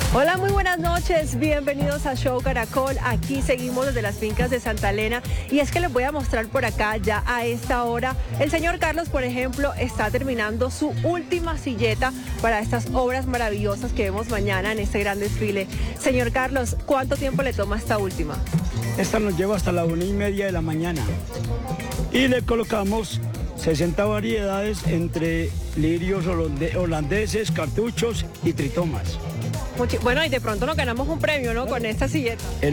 Hola, muy buenas noches, bienvenidos a Show Caracol. Aquí seguimos desde las fincas de Santa Elena y es que les voy a mostrar por acá ya a esta hora. El señor Carlos, por ejemplo, está terminando su última silleta para estas obras maravillosas que vemos mañana en este gran desfile. Señor Carlos, ¿cuánto tiempo le toma esta última? Esta nos lleva hasta la 1:30 de la mañana y le colocamos 60 variedades entre lirios holandeses, cartuchos y tritomas. Bueno, y de pronto nos ganamos un premio, ¿no? Con esta silleta.